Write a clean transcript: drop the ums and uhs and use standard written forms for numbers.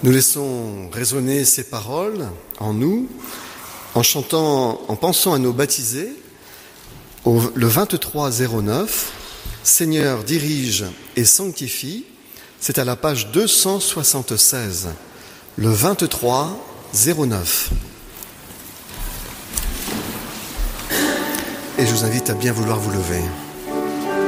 Nous laissons résonner ces paroles en nous, en chantant, en pensant à nos baptisés, le 2309, Seigneur dirige et sanctifie, c'est à la page 276, le 2309. Et je vous invite à bien vouloir vous lever.